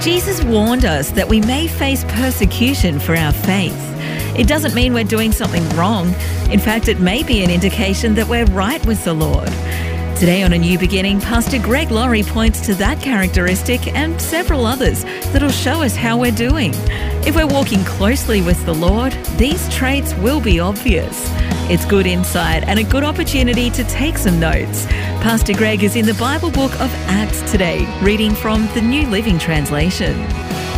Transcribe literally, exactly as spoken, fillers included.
Jesus warned us that we may face persecution for our faith. It doesn't mean we're doing something wrong. In fact, it may be an indication that we're right with the Lord. Today on A New Beginning, Pastor Greg Laurie points to that characteristic and several others that'll show us how we're doing. If we're walking closely with the Lord, these traits will be obvious. It's good insight and a good opportunity to take some notes. Pastor Greg is in the Bible book of Acts today, reading from the New Living Translation.